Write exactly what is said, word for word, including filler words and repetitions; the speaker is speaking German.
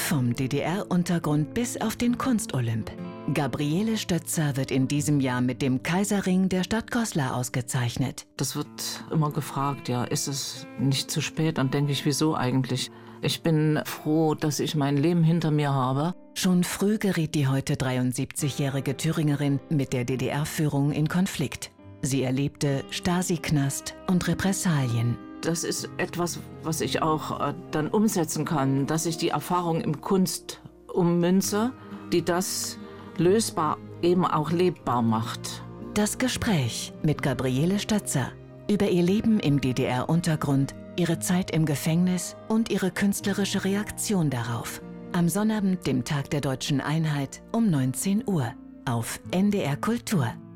Vom D D R-Untergrund bis auf den Kunstolymp. Gabriele Stötzer wird in diesem Jahr mit dem Kaiserring der Stadt Goslar ausgezeichnet. Das wird immer gefragt, ja, ist es nicht zu spät? Dann denke ich, wieso eigentlich? Ich bin froh, dass ich mein Leben hinter mir habe. Schon früh geriet die heute dreiundsiebzigjährige Thüringerin mit der D D R-Führung in Konflikt. Sie erlebte Stasi-Knast und Repressalien. Das ist etwas, was ich auch äh, dann umsetzen kann, dass ich die Erfahrung im Kunst ummünze, die das lösbar eben auch lebbar macht. Das Gespräch mit Gabriele Stötzer über ihr Leben im D D R-Untergrund, ihre Zeit im Gefängnis und ihre künstlerische Reaktion darauf. Am Sonnabend, dem Tag der Deutschen Einheit, um neunzehn Uhr auf N D R Kultur.